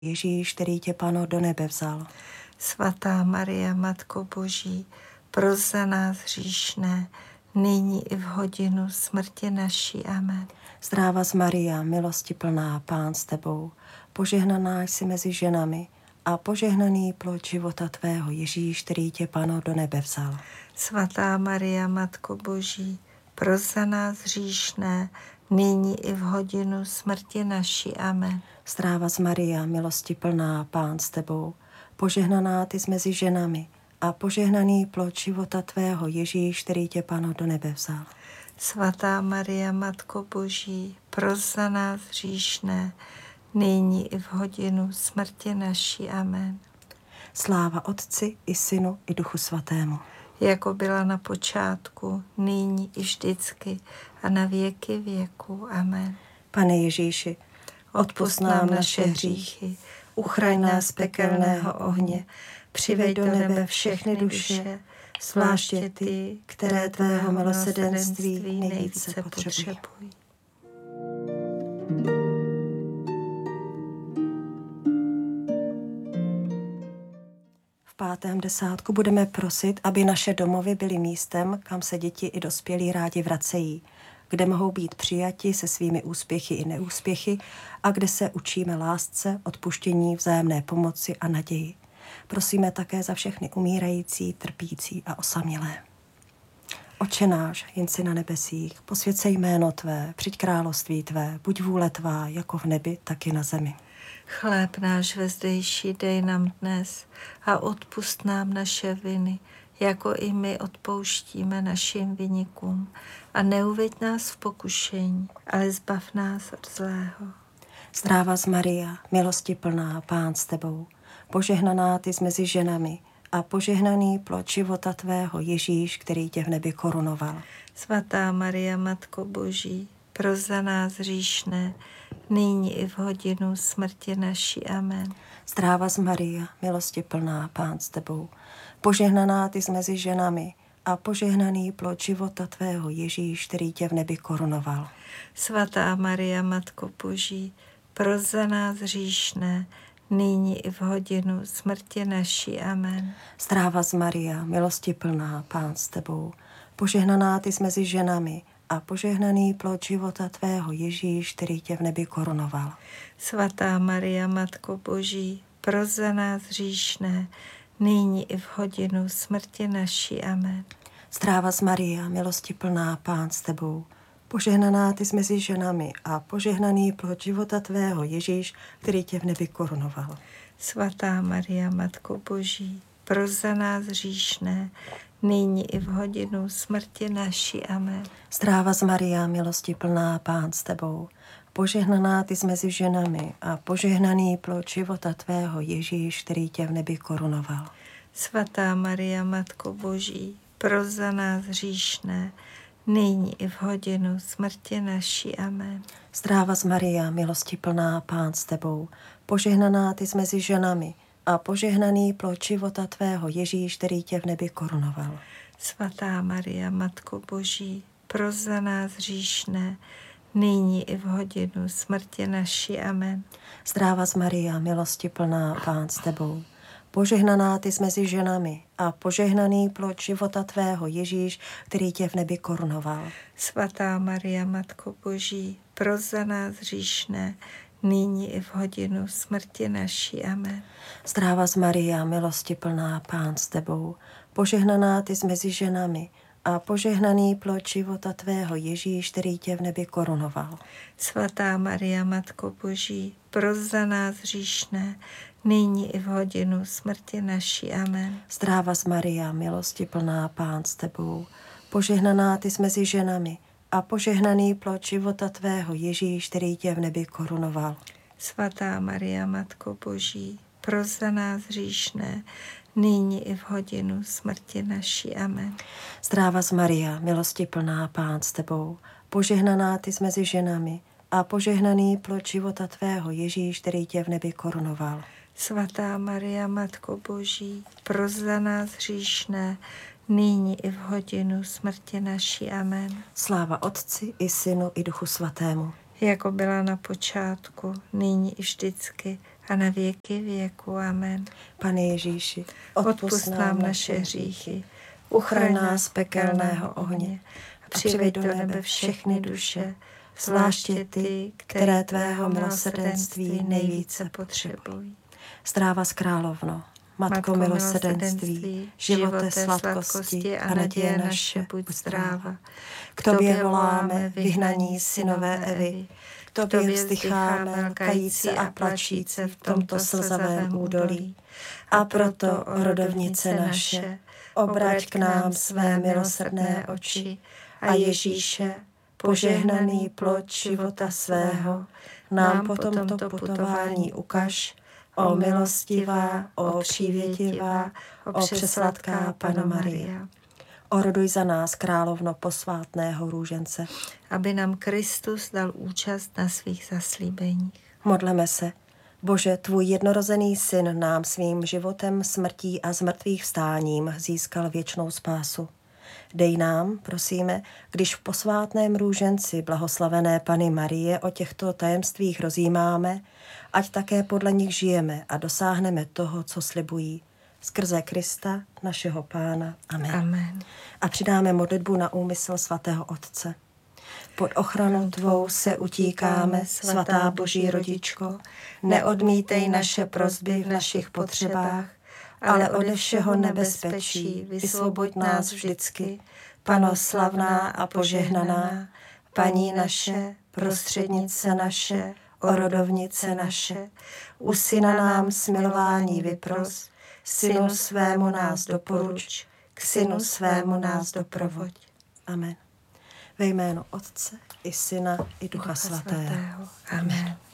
Ježíš, který tě, Pano, do nebe vzal. Svatá Maria, Matko Boží, pros za nás hříšné, nyní i v hodinu smrti naší. Amen. Zdráva z Maria, milosti plná, Pán s tebou, požehnaná jsi mezi ženami a požehnaný plod života tvého, Ježíš, který tě, Pano, do nebe vzal. Svatá Maria, Matko Boží, pros za nás hříšné, nyní i v hodinu smrti naší. Amen. Zdráva z Maria, milosti plná, Pán s tebou, požehnaná ty jsi mezi ženami a požehnaný plod života tvého, Ježíš, který tě, Pano, do nebe vzal. Svatá Maria, Matko Boží, pros za nás hříšné, nyní i v hodinu smrti naší. Amen. Sláva Otci i Synu i Duchu Svatému. Jako byla na počátku, nyní i vždycky a na věky věku. Amen. Pane Ježíši, odpusť nám naše hříchy, uchraň nás z pekelného ohně, přiveď do nebe všechny duše, zvláště ty, které tvého milosrdenství nejvíce potřebují. V 5. desátku budeme prosit, aby naše domovy byly místem, kam se děti i dospělí rádi vracejí, kde mohou být přijati se svými úspěchy i neúspěchy a kde se učíme lásce, odpuštění, vzájemné pomoci a naději. Prosíme také za všechny umírající, trpící a osamělé. Otče náš, jen si na nebesích, posvěť se jméno tvé, přijď království tvé, buď vůle tvá, jako v nebi, tak i na zemi. Chléb náš vezdejší dej nám dnes a odpusť nám naše viny, jako i my odpouštíme našim viníkům. A neuveď nás v pokušení, ale zbav nás od zlého. Zdráva z Maria, milosti plná, Pán s tebou, požehnaná ty jsi mezi ženami a požehnaný plod života tvého, Ježíš, který tě v nebi korunoval. Svatá Maria, Matko Boží, pros za nás hříšné, nyní i v hodinu smrti naší. Amen. Zdráva z Maria, milosti plná, Pán s tebou, požehnaná ty jsi mezi ženami a požehnaný plod života tvého, Ježíš, který tě v nebi korunoval. Svatá Maria, Matko Boží, pros za nás hříšné, nyní i v hodinu smrti naší. Amen. Zdráva z Maria, milosti plná, Pán s tebou, požehnaná ty jsi mezi ženami a požehnaný plod života tvého, Ježíš, který tě v nebi korunoval. Svatá Maria, Matko Boží, pros za nás hříšné, nyní i v hodinu smrti naší. Amen. Zdráva z Maria, milosti plná, Pán s tebou, požehnaná ty jsi mezi ženami a požehnaný plod života tvého, Ježíš, který tě v nebi korunoval. Svatá Maria, Matko Boží, pros za nás hříšné, nyní i v hodinu smrti naší. Amen. Zdráva z Maria, milosti plná, Pán s tebou, požehnaná ty jsi mezi ženami a požehnaný plod života tvého, Ježíš, který tě v nebi korunoval. Svatá Maria, Matko Boží, pros za nás hříšné, nyní i v hodinu smrti naší. Amen. Zdráva z Maria, milosti plná, Pán s tebou, požehnaná ty jsi mezi ženami a požehnaný plod života tvého, Ježíš, který tě v nebi korunoval. Svatá Maria, Matko Boží, pros za nás hříšné, nyní i v hodinu smrti naší. Amen. Zdráva z Maria, milosti plná, Pán s tebou, požehnaná ty jsi mezi ženami a požehnaný plod života tvého, Ježíš, který tě v nebi korunoval. Svatá Maria, Matko Boží, pros za nás hříšné, nyní i v hodinu smrti naší. Amen. Zdráva z Maria, milosti plná, Pán s tebou, požehnaná ty jsi mezi ženami a požehnaný plod života tvého, Ježíš, který tě v nebi korunoval. Svatá Maria, Matko Boží, pros za nás hříšné, nyní i v hodinu smrti naší. Amen. Zdráva z Maria, milosti plná, Pán s tebou, požehnaná ty jsi mezi ženami a požehnaný plod života tvého, Ježíš, který tě v nebi korunoval. Svatá Maria, Matko Boží, pros za nás hříšné, nyní i v hodinu smrti naší. Amen. Zdráva z Maria, milosti plná, Pán s tebou, požehnaná ty jsi mezi ženami a požehnaný plod života tvého, Ježíš, který tě v nebi korunoval. Svatá Maria, Matko Boží, pros za nás hříšné, nyní i v hodinu smrti naší. Amen. Sláva Otci i Synu i Duchu Svatému. Jako byla na počátku, nyní i vždycky a na věky věku. Amen. Pane Ježíši, Odpusť nám naše hříchy, uchraň nás z pekelného ohně a přiveď do nebe všechny duše, zvláště ty, které tvého milosrdenství nejvíce potřebují. Zdráva z královno, Matko milosrdenství, živote, sladkosti a naděje naše, buď zdráva. K tobě voláme, vyhnaní synové Evy, k tobě vzdycháme, lkající a plačíce v tomto slzavém údolí. A proto, rodovnice naše, obrať k nám své milosrdné oči a Ježíše, požehnaný plod života svého, nám po tomto putování ukaž, o milostivá, o přívětivá, o přesladká Panno Maria. Oroduj za nás, královno posvátného růžence, aby nám Kristus dal účast na svých zaslíbeních. Modleme se. Bože, tvůj jednorozený syn nám svým životem, smrtí a zmrtvých vstáním získal věčnou spásu. Dej nám, prosíme, když v posvátném růženci blahoslavené Panny Marie o těchto tajemstvích rozjímáme, ať také podle nich žijeme a dosáhneme toho, co slibují. Skrze Krista, našeho Pána. Amen. Amen. A přidáme modlitbu na úmysl svatého Otce. Pod ochranu tvou se utíkáme, svatá Boží rodičko, neodmítej naše prosby v našich potřebách, ale ode všeho nebezpečí vysvoboď nás vždycky, Panno slavná a požehnaná, Paní naše, prostřednice naše, orodovnice naše, u Syna nám smilování vypros, Synu svému nás doporuč, k Synu svému nás doprovoď. Amen. Ve jménu Otce i Syna i Ducha Svatého. Amen.